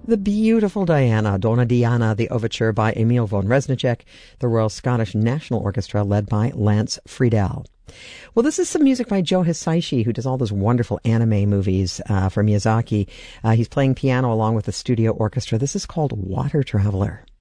The beautiful Diana, Donna Diana, the overture by Emil von Reznicek, the Royal Scottish National Orchestra led by Lance Friedel. Well, this is some music by Joe Hisaishi, who does all those wonderful anime movies for Miyazaki. He's playing piano along with the studio orchestra. This is called Water Traveler.